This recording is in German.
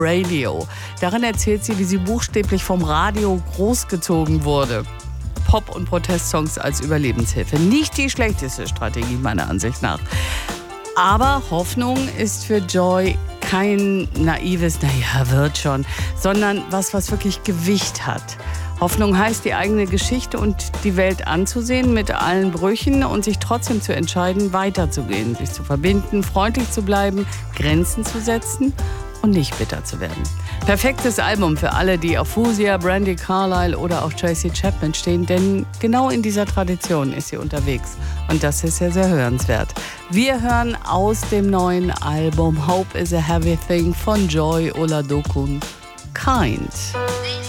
Radio. Darin erzählt sie, wie sie buchstäblich vom Radio großgezogen wurde. Pop- und Protestsongs als Überlebenshilfe. Nicht die schlechteste Strategie meiner Ansicht nach. Aber Hoffnung ist für Joy kein naives, naja, wird schon, sondern was wirklich Gewicht hat. Hoffnung heißt, die eigene Geschichte und die Welt anzusehen mit allen Brüchen und sich trotzdem zu entscheiden, weiterzugehen, sich zu verbinden, freundlich zu bleiben, Grenzen zu setzen und nicht bitter zu werden. Perfektes Album für alle, die auf Fusia, Brandi Carlile oder auch Tracy Chapman stehen, denn genau in dieser Tradition ist sie unterwegs. Und das ist sehr, sehr hörenswert. Wir hören aus dem neuen Album Hope is a Heavy Thing von Joy Oladokun, Kind.